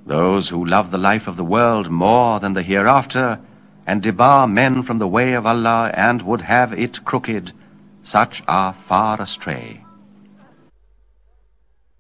Those who love the life of the world more than the hereafter, and debar men from the way of Allah, and would have it crooked, such are far astray.